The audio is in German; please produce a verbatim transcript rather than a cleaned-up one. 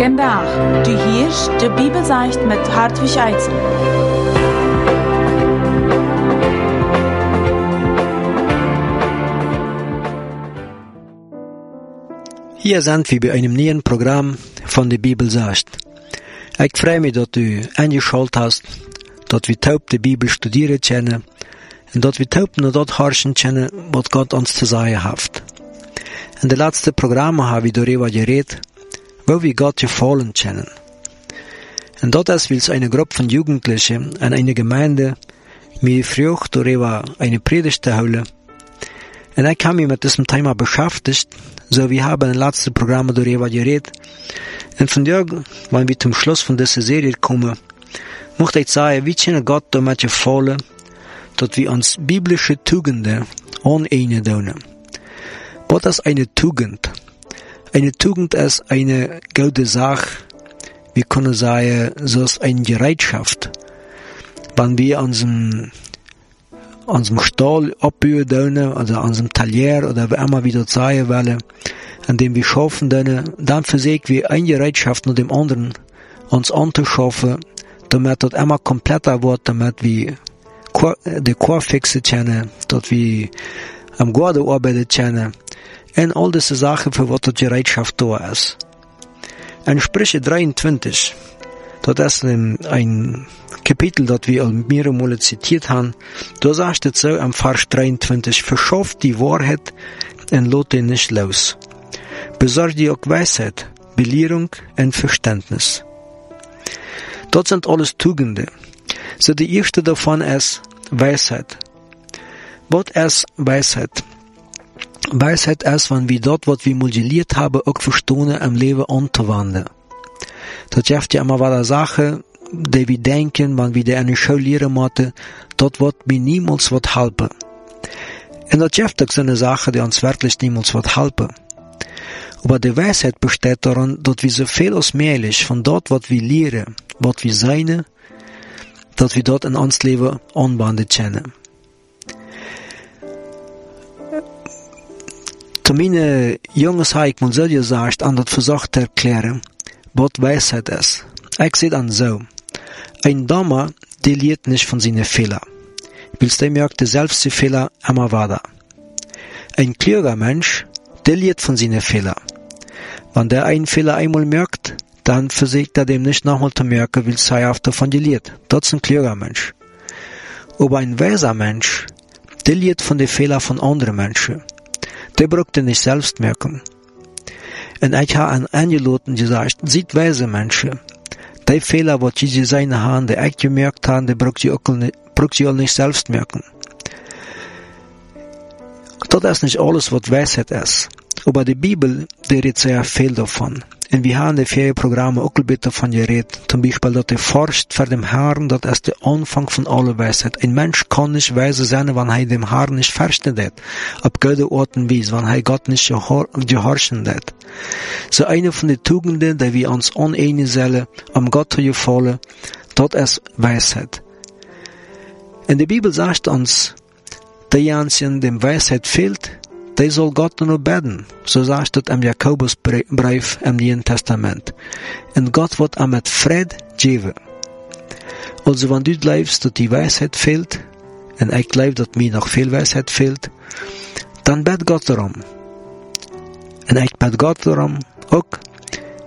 Vandaag, du hierst de Bibelzeicht met Hartwig Eitzel. Hier sind wir bei einem neuen Programm von der Bibelzeicht. Ich freue mich, dass du eingeschaltet hast, dass wir taub die Bibel studieren können und dass wir taub nur dort horchen können, was Gott uns zu sagen hat. In den letzten Programmen haben wir darüber geredet, wo wir Gott gefallen können. Und dort ist, weil es eine Gruppe von Jugendlichen in einer Gemeinde mir früher darüber eine Predigt zu holen. Und ich habe mich mit diesem Thema beschäftigt, so wir haben in den letzten Programmen darüber geredet. Und von da, wenn wir zum Schluss von dieser Serie kommen, möchte ich sagen, wie können Gott damit gefallen, dass wir uns biblische Tugenden aneignen tun. Was ist eine Tugend? Eine Tugend ist eine gute Sache, wir können sagen, so ist eine Bereitschaft. Wenn wir an unserem, unserem Stall abbauen tun, oder an unserem Talier, oder wie immer wir das sagen wollen, an dem wir schaffen tun, dann versuchen wir eine Bereitschaft nach dem anderen, uns anzuschaffen, damit das immer kompletter wird, damit wir die Chor fixen können, dass wir am Garten arbeiten können, und all diese Sachen, für was die Bereitschaft da ist. In Sprüche dreiundzwanzig, das ist ein, ein Kapitel, das wir mehrere Male zitiert haben, da sagt es so am Vers dreiundzwanzig, verschafft die Wahrheit und lot ihn nicht los. Besorg dir auch Weisheit, Belehrung und Verständnis. Das sind alles Tugenden. So die erste davon ist Weisheit. Was ist Weisheit? Weisheit ist, wenn wir dort, was wir modelliert haben, auch verstehen, im Leben anzuwenden. Das ist ja immer eine Sache, die wir denken, wenn wir die eine Schule lernen müssen, dort wird mir niemals was helfen. Und das ist auch so eine Sache, die uns wirklich niemals was helfen. Aber die Weisheit besteht darin, dass wir so viel als möglich von dort, was wir lernen, was wir sein, dass wir dort in uns Leben anwenden können. Zu meinen Jungs habe ich mal so gesagt, an das versucht zu erklären, was Weisheit ist. Ich sehe dann so. Ein Dummer, der lernt nicht von seinen Fehlern. Weil der merkt selbst die Fehler immer weiter. Ein kluger Mensch, der lernt von seinen Fehlern. Wenn der einen Fehler einmal merkt, dann versucht er dem nicht nochmal zu merken, weil er oft davon lernt. Das ist ein kluger Mensch. Aber ein weiser Mensch, der lernt von den Fehlern von anderen Menschen. Der braucht er nicht selbst merken. Und ich habe an Angelaten gesagt, sieht weise Menschen, die Fehler, die sie seine haben, die ich gemerkt haben, die braucht sie auch nicht, braucht sie auch nicht selbst merken. Das ist nicht alles, was Weisheit ist. Aber die Bibel, die redet sehr viel davon. Und wir haben in den Ferienprogrammen auch ein bisschen davon geredet. Zum Beispiel, dass er forscht vor dem Herrn, das ist der Anfang von aller Weisheit. Ein Mensch kann nicht weise sein, wenn er dem Herrn nicht versteht. Ab gute Orten wies, wenn er Gott nicht gehorchen hat. So eine von den Tugenden, die wir uns aneignen sollen, am Gott zu gefallen, das ist Weisheit. Und die Bibel sagt uns, derjenige, dem Weisheit fehlt, der soll Gott nur beten. So sagt es im Jakobusbrief im Neuen Testament. Und Gott wird ihm mit Frieden geben. Also wenn du glaubst, dass die Weisheit fehlt, und ich glaube, dass mir noch viel Weisheit fehlt, dann bet Gott darum. Und ich bet Gott darum, auch,